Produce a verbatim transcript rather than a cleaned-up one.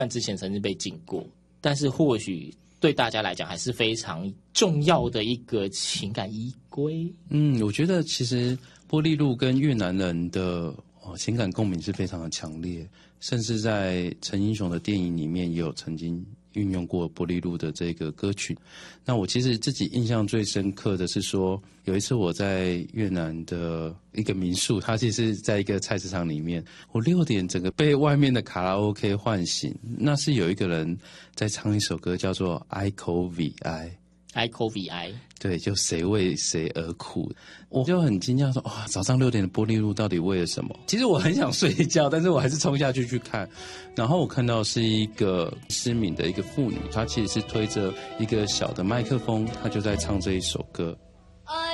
但之前曾经被禁过，但是或许对大家来讲还是非常重要的一个情感依归。 嗯，我觉得其实波丽露跟越南人的哦情感共鸣是非常的强烈，甚至在陈英雄的电影里面也有曾经运用过波丽露的这个歌曲。那我其实自己印象最深刻的是说，有一次我在越南的一个民宿，它其实是在一个菜市场里面，我六点整个被外面的卡拉 OK 唤醒，那是有一个人在唱一首歌叫做 I C O V I。I C O V I， 对，就谁为谁而哭，我就很惊讶说，哇，早上六点的波丽露到底为了什么？其实我很想睡觉，但是我还是冲下去去看。然后我看到是一个失明的一个妇女，她其实是推着一个小的麦克风，她就在唱这一首歌。